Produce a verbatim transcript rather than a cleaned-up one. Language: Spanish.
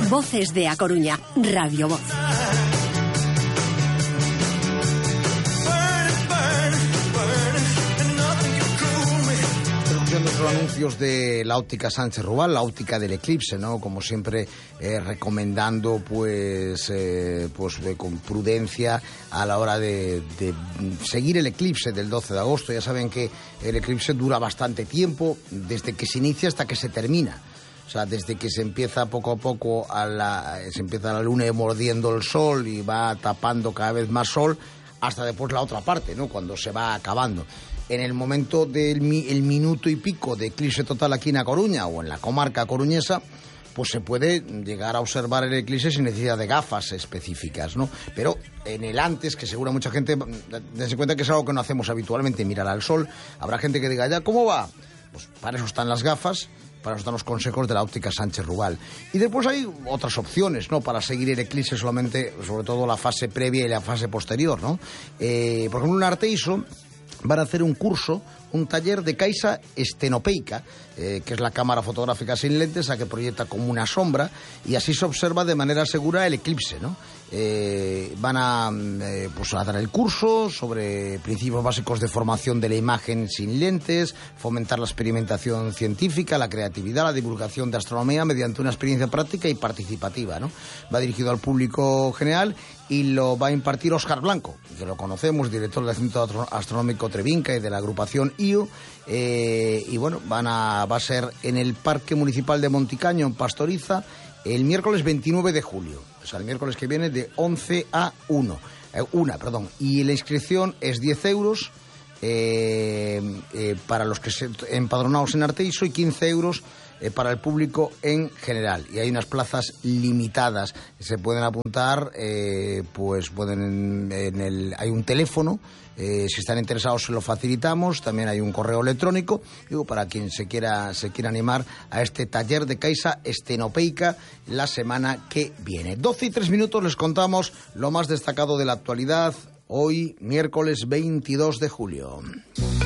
Voces de A Coruña, Radio Voz. Los anuncios de la óptica Sánchez Rubal, la óptica del eclipse, ¿no? Como siempre, eh, recomendando pues, eh, pues eh, con prudencia a la hora de, de seguir el eclipse del doce de agosto. Ya saben que el eclipse dura bastante tiempo, desde que se inicia hasta que se termina. O sea, desde que se empieza poco a poco, a la, se empieza la luna mordiendo el sol y va tapando cada vez más sol, hasta después la otra parte, ¿no? Cuando se va acabando. En el momento del mi, el minuto y pico de eclipse total aquí en A Coruña o en la comarca coruñesa, pues se puede llegar a observar el eclipse sin necesidad de gafas específicas, ¿no? Pero en el antes, que seguro mucha gente, dense cuenta que es algo que no hacemos habitualmente, mirar al sol, habrá gente que diga, ¿ya cómo va? Pues para eso están las gafas, para eso están los consejos de la óptica Sánchez Rubal. Y después hay otras opciones, ¿no? Para seguir el eclipse solamente, sobre todo la fase previa y la fase posterior, ¿no? Eh, por ejemplo, en Arteiso van a hacer un curso, un taller de caixa estenopeica, eh, que es la cámara fotográfica sin lentes, a que proyecta como una sombra, y así se observa de manera segura el eclipse, ¿no? Eh, van a, eh, pues a dar el curso sobre principios básicos de formación de la imagen sin lentes, fomentar la experimentación científica, la creatividad, la divulgación de astronomía mediante una experiencia práctica y participativa, ¿no? Va dirigido al público general y lo va a impartir Óscar Blanco, que lo conocemos, director del Centro Astronómico Trevinca y de la agrupación I U, eh, y bueno, van a, va a ser en el Parque Municipal de Monticaño, en Pastoriza, el miércoles veintinueve de julio, o sea, el miércoles que viene de once a una, eh, una, perdón, y la inscripción es diez euros eh, eh, para los que se empadronados en Arteiso y quince euros eh, para el público en general, y hay unas plazas limitadas. Se pueden apuntar, eh, pues pueden en el, hay un teléfono. Eh, si están interesados se lo facilitamos, también hay un correo electrónico, digo, para quien se quiera se quiera animar a este taller de caixa estenopeica la semana que viene. doce y tres minutos, les contamos lo más destacado de la actualidad hoy, miércoles veintidós de julio.